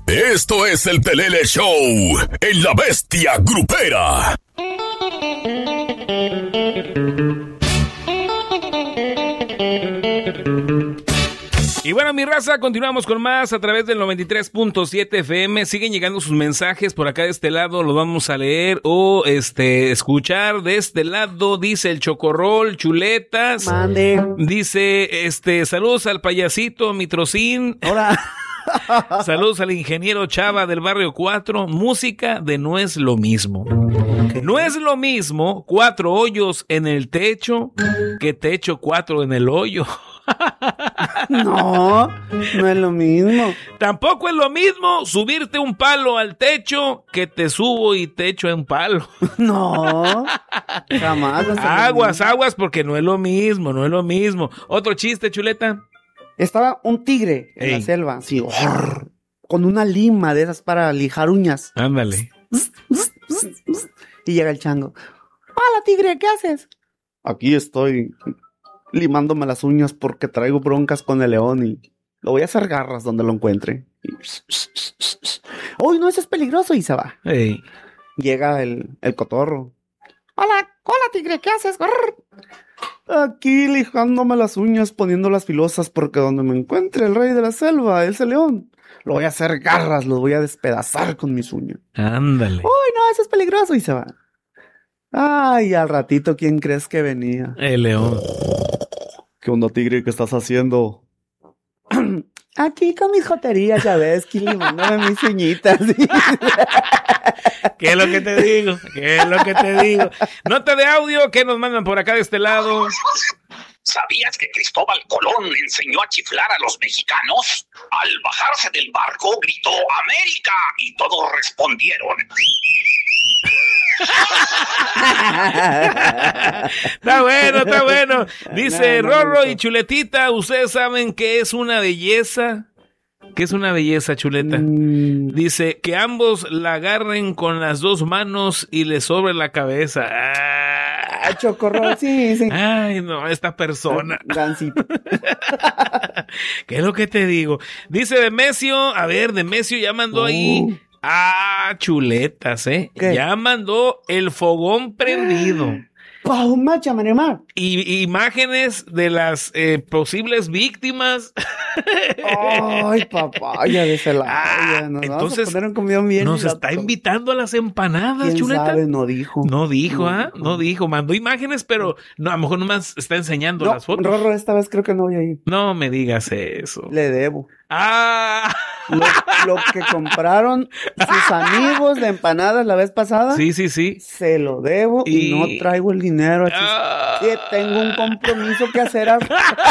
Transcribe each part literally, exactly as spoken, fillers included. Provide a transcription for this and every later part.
Esto es el Pelele Show en La Bestia Grupera. Y bueno, mi raza, continuamos con más a través del noventa y tres punto siete F M. Siguen llegando sus mensajes por acá de este lado, los vamos a leer o este escuchar de este lado. Dice el Chocorrol, chuletas. Mande. Dice, este, saludos al payasito Mitrocín. Hola. Saludos al ingeniero Chava del barrio cuatro. Música de No es lo mismo. Okay. No es lo mismo cuatro hoyos en el techo que techo cuatro en el hoyo. No, no es lo mismo. Tampoco es lo mismo subirte un palo al techo que te subo y te echo en palo. No, jamás. No aguas, aguas, porque no es lo mismo, no es lo mismo. Otro chiste, chuleta. Estaba un tigre en Ey. la selva, así, orr, con una lima de esas para lijar uñas. Ándale. Y llega el chango. Hola, tigre, ¿qué haces? Aquí estoy limándome las uñas porque traigo broncas con el león y lo voy a hacer garras donde lo encuentre. Uy, no, eso es peligroso, y se va. Ey. Llega el, el cotorro. Hola, hola, tigre, ¿qué haces? Grrr. Aquí lijándome las uñas, poniéndolas filosas, porque donde me encuentre el rey de la selva, ese león, lo voy a hacer garras, lo voy a despedazar con mis uñas. Ándale. Uy, no, eso es peligroso, y se va. Ay, al ratito, ¿quién crees que venía? El león. ¿Qué onda, tigre? ¿Qué estás haciendo? Aquí con mis joterías, ya ves, que limándome mis uñitas. ¿Qué es lo que te digo? ¿Qué es lo que te digo? Nota de audio que nos mandan por acá de este lado. ¿Sabías que Cristóbal Colón enseñó a chiflar a los mexicanos? Al bajarse del barco gritó ¡América! Y todos respondieron. Está bueno, está bueno. Dice no, no, Rorro no, y Chuletita, ¿ustedes saben qué es una belleza? ¿Qué es una belleza, Chuleta? Mm. Dice que ambos la agarren con las dos manos y le sobre la cabeza. Ah, Chocorrol, sí, sí. Ay, no, esta persona. Gancito. ¿Qué es lo que te digo? Dice Demesio, a ver, Demesio ya mandó uh. ahí. Ah, chuletas, ¿eh? ¿Qué? Ya mandó el fogón prendido. ¡Pau, macha, manemar! Y imágenes de las eh, posibles víctimas. Ay, papaya de Celaya. Ah, nos entonces, vamos a poner un bien nos está invitando a las empanadas, ¿Quién chuleta? Sabe? No dijo. No dijo, no, ¿ah? ¿eh? No, no dijo. Mandó imágenes, pero no, a lo mejor nomás está enseñando no, las fotos. Rorro, esta vez creo que no voy a ir. No me digas eso. Le debo. Ah. Lo, lo que compraron sus amigos de empanadas la vez pasada. Sí, sí, sí. Se lo debo y, y no traigo el dinero. Ah. Que tengo un compromiso que hacer. A...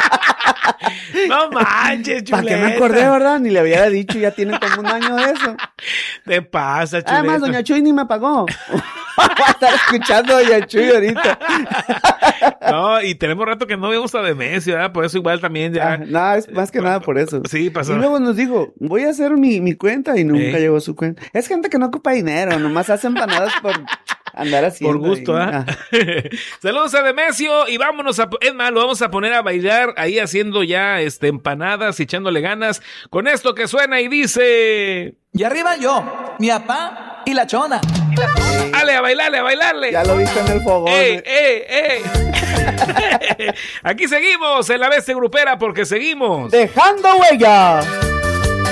No manches, chuleta. ¿Para qué me acordé, verdad? Ni le había dicho, ya tiene como un año de eso. Te pasa, chuleta. Además, doña Chuy ni me pagó. Va a estar escuchando a doña Chuy ahorita. No, y tenemos rato que no vemos a Demesio, ¿verdad? Por eso igual también ya. Ah, no, es más que nada por eso. Sí, pasó. Y luego nos dijo, voy a hacer mi, mi cuenta y nunca ¿Eh? llegó su cuenta. Es gente que no ocupa dinero, nomás hace empanadas por andar haciendo. Por gusto, ¿ah? ¿eh? Saludos a Demesio y vámonos a, es más, lo vamos a poner a bailar ahí haciendo ya este empanadas y echándole ganas con esto que suena y dice... Y arriba yo, mi papá y la chona. ¡Ale, a bailarle, a bailarle! Ya lo viste en el fogón. ¡Ey, ey, ey! Aquí seguimos en La Bestia Grupera porque seguimos... ¡Dejando huella!